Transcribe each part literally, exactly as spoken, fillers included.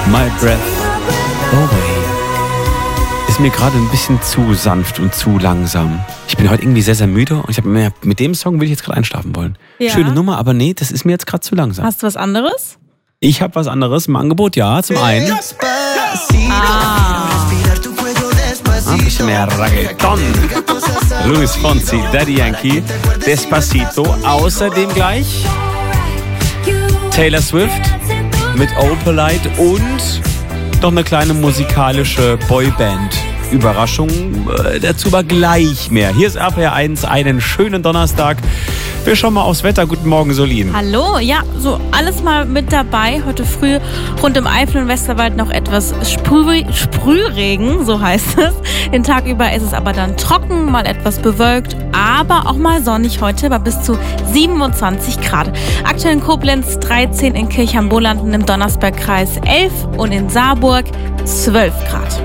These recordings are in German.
My Breath Away. Ist mir gerade ein bisschen zu sanft und zu langsam. Ich bin heute irgendwie sehr, sehr müde und ich habe mir mit dem Song will ich jetzt gerade einschlafen wollen. Ja. Schöne Nummer, aber nee, das ist mir jetzt gerade zu langsam. Hast du was anderes? Ich habe was anderes im Angebot, ja, zum einen. Ah. Ein bisschen mehr Reggaeton. Luis Fonsi, Daddy Yankee, Despacito. Außerdem gleich Taylor Swift mit Opalite und noch eine kleine musikalische Boyband. Überraschung, äh, dazu aber gleich mehr. Hier ist R P R eins, einen schönen Donnerstag. Wir schauen mal aufs Wetter. Guten Morgen, Solin. Hallo, ja, so alles mal mit dabei. Heute früh rund im Eifel- und Westerwald noch etwas Sprüh- Sprühregen, so heißt es. Den Tag über ist es aber dann trocken, mal etwas bewölkt, aber auch mal sonnig heute bei bis zu siebenundzwanzig Grad. Aktuell in Koblenz dreizehn, in Kirchheim-Bolanden im Donnersbergkreis elf und in Saarburg zwölf Grad.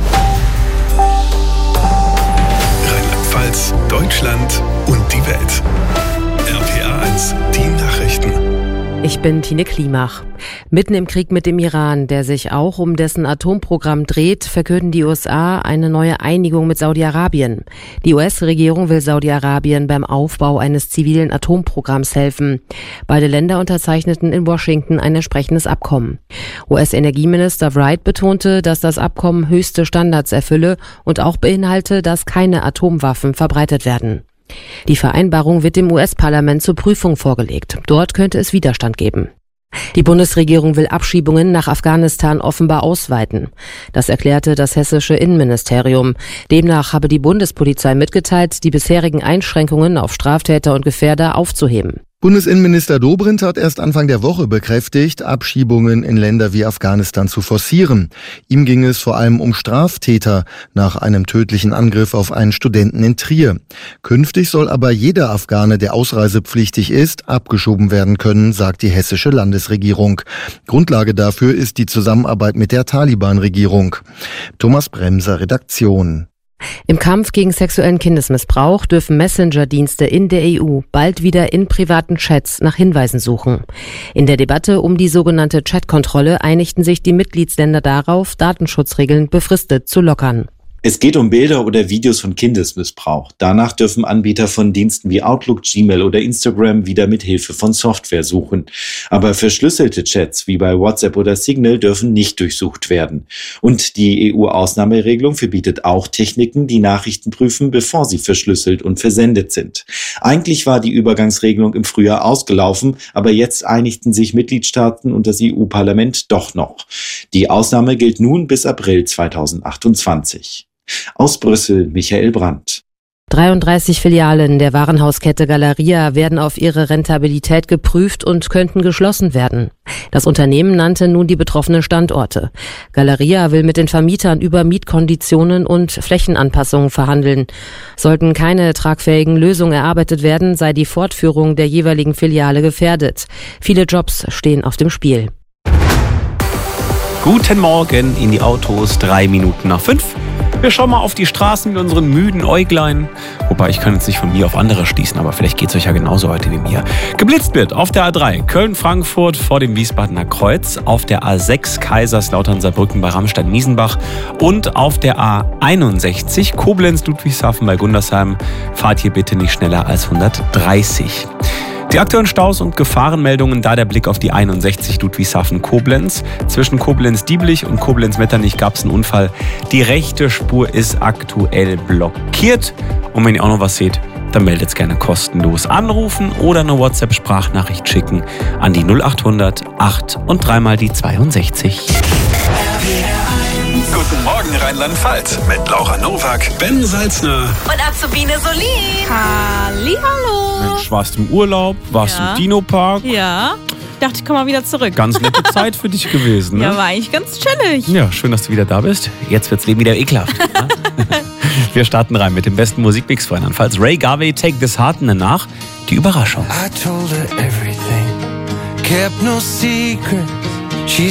Rheinland-Pfalz, Deutschland und die Welt. R P R eins, die Nachrichten. Ich bin Tine Klimach. Mitten im Krieg mit dem Iran, der sich auch um dessen Atomprogramm dreht, verkünden die U S A eine neue Einigung mit Saudi-Arabien. Die U S-Regierung will Saudi-Arabien beim Aufbau eines zivilen Atomprogramms helfen. Beide Länder unterzeichneten in Washington ein entsprechendes Abkommen. U S-Energieminister Wright betonte, dass das Abkommen höchste Standards erfülle und auch beinhalte, dass keine Atomwaffen verbreitet werden. Die Vereinbarung wird dem U S-Parlament zur Prüfung vorgelegt. Dort könnte es Widerstand geben. Die Bundesregierung will Abschiebungen nach Afghanistan offenbar ausweiten. Das erklärte das hessische Innenministerium. Demnach habe die Bundespolizei mitgeteilt, die bisherigen Einschränkungen auf Straftäter und Gefährder aufzuheben. Bundesinnenminister Dobrindt hat erst Anfang der Woche bekräftigt, Abschiebungen in Länder wie Afghanistan zu forcieren. Ihm ging es vor allem um Straftäter nach einem tödlichen Angriff auf einen Studenten in Trier. Künftig soll aber jeder Afghane, der ausreisepflichtig ist, abgeschoben werden können, sagt die hessische Landesregierung. Grundlage dafür ist die Zusammenarbeit mit der Taliban-Regierung. Thomas Bremser, Redaktion. Im Kampf gegen sexuellen Kindesmissbrauch dürfen Messenger-Dienste in der E U bald wieder in privaten Chats nach Hinweisen suchen. In der Debatte um die sogenannte Chat-Kontrolle einigten sich die Mitgliedsländer darauf, Datenschutzregeln befristet zu lockern. Es geht um Bilder oder Videos von Kindesmissbrauch. Danach dürfen Anbieter von Diensten wie Outlook, Gmail oder Instagram wieder mit Hilfe von Software suchen. Aber verschlüsselte Chats wie bei WhatsApp oder Signal dürfen nicht durchsucht werden. Und die E U-Ausnahmeregelung verbietet auch Techniken, die Nachrichten prüfen, bevor sie verschlüsselt und versendet sind. Eigentlich war die Übergangsregelung im Frühjahr ausgelaufen, aber jetzt einigten sich Mitgliedstaaten und das E U-Parlament doch noch. Die Ausnahme gilt nun bis April zweitausendachtundzwanzig. Aus Brüssel, Michael Brandt. dreiunddreißig Filialen der Warenhauskette Galeria werden auf ihre Rentabilität geprüft und könnten geschlossen werden. Das Unternehmen nannte nun die betroffenen Standorte. Galeria will mit den Vermietern über Mietkonditionen und Flächenanpassungen verhandeln. Sollten keine tragfähigen Lösungen erarbeitet werden, sei die Fortführung der jeweiligen Filiale gefährdet. Viele Jobs stehen auf dem Spiel. Guten Morgen in die Autos, drei Minuten nach fünf. Wir schauen mal auf die Straßen mit unseren müden Äuglein. Wobei, ich kann jetzt nicht von mir auf andere schließen, aber vielleicht geht es euch ja genauso heute wie mir. Geblitzt wird auf der A drei Köln-Frankfurt vor dem Wiesbadener Kreuz, auf der A sechs Kaiserslautern-Saarbrücken bei Ramstein-Miesenbach und auf der A einundsechzig Koblenz-Ludwigshafen bei Gundersheim. Fahrt hier bitte nicht schneller als hundertdreißig. Die aktuellen Staus und Gefahrenmeldungen, da der Blick auf die einundsechzig Ludwigshafen-Koblenz. Zwischen Koblenz-Dieblich und Koblenz-Metternich gab es einen Unfall. Die rechte Spur ist aktuell blockiert. Und wenn ihr auch noch was seht, dann meldet es gerne kostenlos. Anrufen oder eine WhatsApp-Sprachnachricht schicken an die null achthundert acht und dreimal die zweiundsechzig. Guten Morgen Rheinland-Pfalz mit Laura Nowak, Ben Salzner Und Azubine Solin. Hallihallo. Mensch, warst du im Urlaub? Warst du Ja. im Dino-Park? Ja, ich dachte, ich komme mal wieder zurück. Ganz nette Zeit für dich gewesen, ne? Ja, war eigentlich ganz chillig. Ja, schön, dass du wieder da bist. Jetzt wird's Leben wieder ekelhaft. Ne? Wir starten rein mit dem besten Musikmix für Rheinland-Pfalz. Ray Garvey, Take This Heart, und danach die Überraschung. I told her everything, kept no secret.